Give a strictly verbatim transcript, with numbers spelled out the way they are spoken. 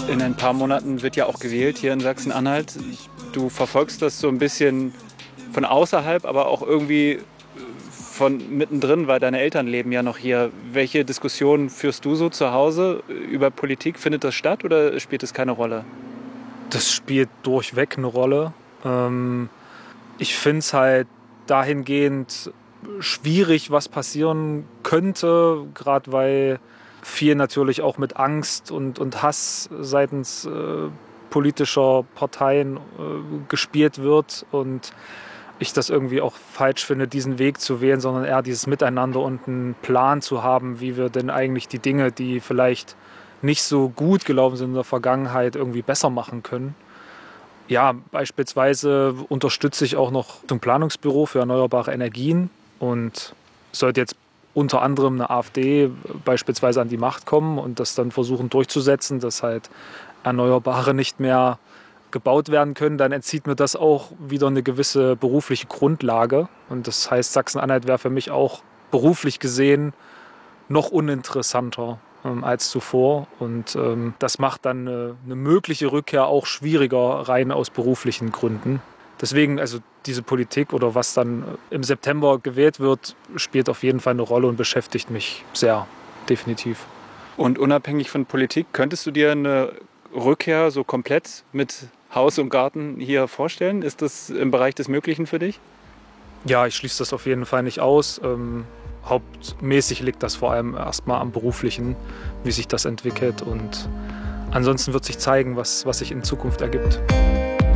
In ein paar Monaten wird ja auch gewählt hier in Sachsen-Anhalt. Du verfolgst das so ein bisschen von außerhalb, aber auch irgendwie von mittendrin, weil deine Eltern leben ja noch hier. Welche Diskussionen führst du so zu Hause über Politik? Findet das statt oder spielt es keine Rolle? Das spielt durchweg eine Rolle. Ähm, ich finde es halt dahingehend schwierig, was passieren könnte, gerade weil viel natürlich auch mit Angst und, und Hass seitens äh, politischer Parteien äh, gespielt wird und ich das irgendwie auch falsch finde, diesen Weg zu wählen, sondern eher dieses Miteinander und einen Plan zu haben, wie wir denn eigentlich die Dinge, die vielleicht nicht so gut gelaufen sind in der Vergangenheit, irgendwie besser machen können. Ja, beispielsweise unterstütze ich auch noch ein Planungsbüro für erneuerbare Energien und sollte jetzt unter anderem eine AfD beispielsweise an die Macht kommen und das dann versuchen durchzusetzen, dass halt Erneuerbare nicht mehr gebaut werden können, dann entzieht mir das auch wieder eine gewisse berufliche Grundlage. Und das heißt, Sachsen-Anhalt wäre für mich auch beruflich gesehen noch uninteressanter ähm, als zuvor. Und ähm, das macht dann eine, eine mögliche Rückkehr auch schwieriger, rein aus beruflichen Gründen. Deswegen, also diese Politik oder was dann im September gewählt wird, spielt auf jeden Fall eine Rolle und beschäftigt mich sehr, definitiv. Und unabhängig von Politik, könntest du dir eine Rückkehr so komplett mit Haus und Garten hier vorstellen? Ist das im Bereich des Möglichen für dich? Ja, ich schließe das auf jeden Fall nicht aus. Ähm, hauptmäßig liegt das vor allem erstmal am Beruflichen, wie sich das entwickelt. Und ansonsten wird sich zeigen, was, was sich in Zukunft ergibt.